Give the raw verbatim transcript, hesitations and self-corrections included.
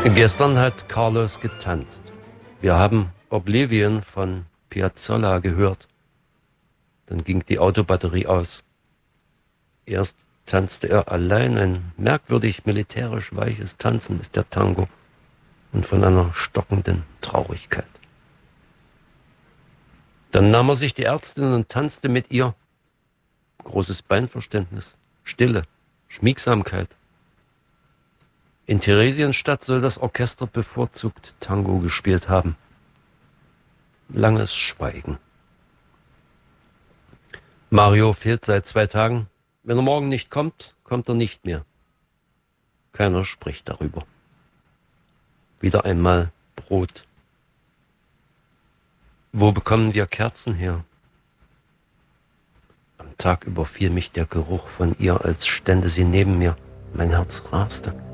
Gestern hat Carlos getanzt. Wir haben Oblivion von Piazzolla gehört. Dann ging die Autobatterie aus. Erst tanzte er allein. Ein merkwürdig militärisch weiches Tanzen ist der Tango und von einer stockenden Traurigkeit. Dann nahm er sich die Ärztin und tanzte mit ihr. Großes Beinverständnis, Stille, Schmiegsamkeit. In Theresienstadt soll das Orchester bevorzugt Tango gespielt haben. Langes Schweigen. Mario fehlt seit zwei Tagen. Wenn er morgen nicht kommt, kommt er nicht mehr. Keiner spricht darüber. Wieder einmal Brot. Wo bekommen wir Kerzen her? Am Tag überfiel mich der Geruch von ihr, als stände sie neben mir. Mein Herz raste.